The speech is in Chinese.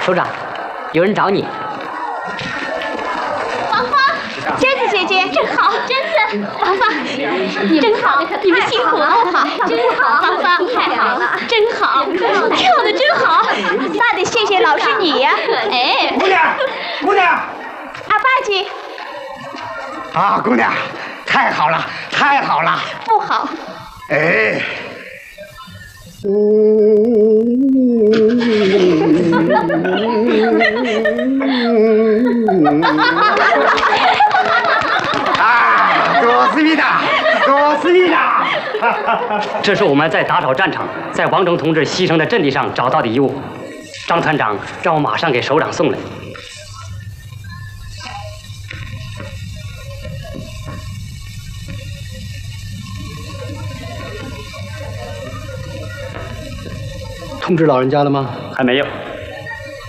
首长，有人找你。 芳芳，娟子姐姐真好，娟子，芳芳，真好，你们辛苦了，好，真好，芳芳，太好了，真好，跳的真好，那得谢谢老师你呀。哎， 姑娘，姑娘， 阿爸姐。 啊，姑娘，太好了，太好了。 不好。 哎。啊，多思密达，多思密达。 这是我们在打扫战场，在王征同志牺牲的阵地上找到的遗物。张团长让我马上给首长送来。通知老人家了吗？还没有。